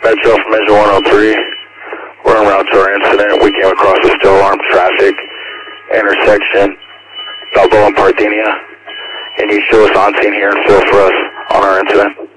Metro from engine 103. We're en route to our incident. We came across a still armed traffic intersection, Balboa and Parthenia. And you show us on scene here and fill for us on our incident.